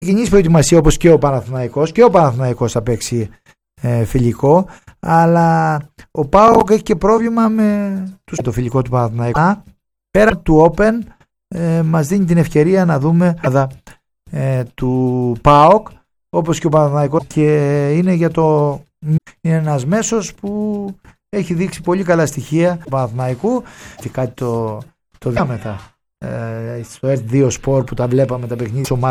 κοινή προετοιμασία όπως και ο Παναθηναϊκός. Και ο Παναθηναϊκός θα παίξει φιλικό, αλλά ο ΠΑΟΚ έχει και πρόβλημα με το φιλικό του Παναθηναϊκού. Πέρα του Open μας δίνει την ευκαιρία να δούμε του ΠΑΟΚ όπως και ο Παναθηναϊκός, και είναι είναι ένας μέσος που έχει δείξει πολύ καλά στοιχεία του Παναθηναϊκού και κάτι το μετά στο R2 Sport που τα βλέπαμε τα παιχνίδια της ομάδας